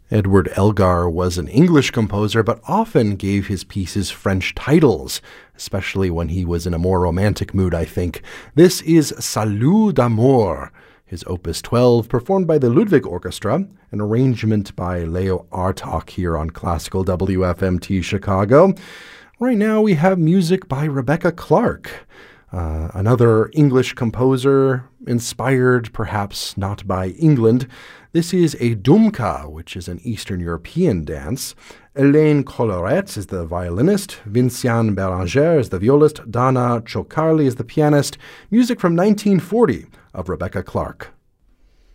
Edward Elgar was an English composer, but often gave his pieces French titles, especially when he was in a more romantic mood, I think. This is Salut d'amour, his Opus 12, performed by the Ludwig Orchestra, an arrangement by Leo Artak here on Classical WFMT Chicago. Right now we have music by Rebecca Clark, another English composer, inspired perhaps not by England. This is a dumka, which is an Eastern European dance. Hélène Collerette is the violinist, Vinciane Beranger is the violist, Dana Chokarli is the pianist. Music from 1940 of Rebecca Clark.